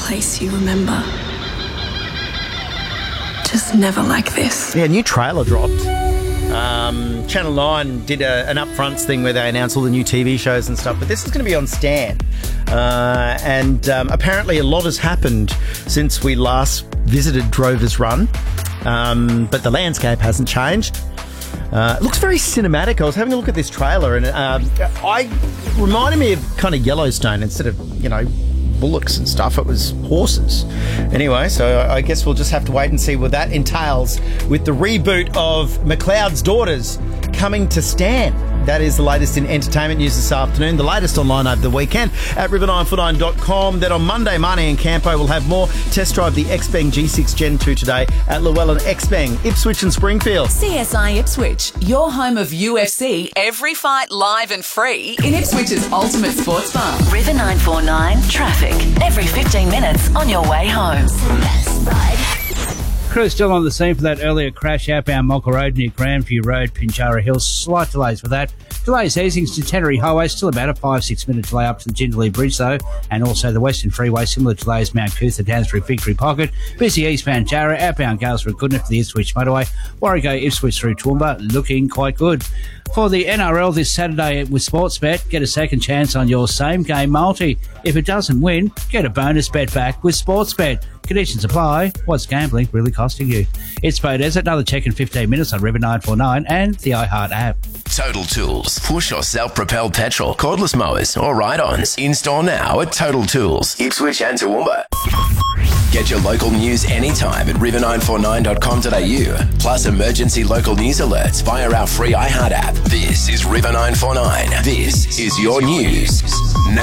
place you remember. Just never like this. Yeah, new trailer dropped. Channel 9 did an upfronts thing where they announced all the new TV shows and stuff, but this is going to be on Stan. And apparently a lot has happened since we last visited Drover's Run, but the landscape hasn't changed. It looks very cinematic. I was having a look at this trailer and I reminded me of kind of Yellowstone. Instead of, bullocks and stuff, it was horses. Anyway, so I guess we'll just have to wait and see what that entails with the reboot of McLeod's Daughters coming to Stan. That is the latest in entertainment news this afternoon. The latest online over the weekend at river949.com. Then on Monday, Marnie and Campo will have more. Test drive the Xpeng G6 Gen 2 today at Llewellyn Xpeng, Ipswich and Springfield. CSI Ipswich, your home of UFC, every fight live and free in Ipswich's ultimate sports bar. River 949 traffic every 15 minutes on your way home. Crew still on the scene for that earlier crash outbound Mockle Road near Grandview Road, Pinjarra Hills. Slight delays with that. Delays easing to Tenery Highway, still about a 5-6 minute delay up to the Jindalee Bridge though, and also the Western Freeway, similar delays Mount Cootha down through Victory Pocket. Busy eastbound Jarrah, outbound Galesburg Goodna for the Ipswich Motorway. Warrego Ipswich through Toowoomba, looking quite good. For the NRL this Saturday with Sportsbet, get a second chance on your same game multi. If it doesn't win, get a bonus bet back with Sportsbet. Conditions apply. What's gambling really costing you? It's Bo Desert. Another check in 15 minutes on River 949 and the iHeart app. Total Tools. Push or self-propelled petrol, cordless mowers or ride-ons. In-store now at Total Tools, Ipswich and Toowoomba. Get your local news anytime at river949.com.au. Plus emergency local news alerts via our free iHeart app. This is River 949. This is your news. Now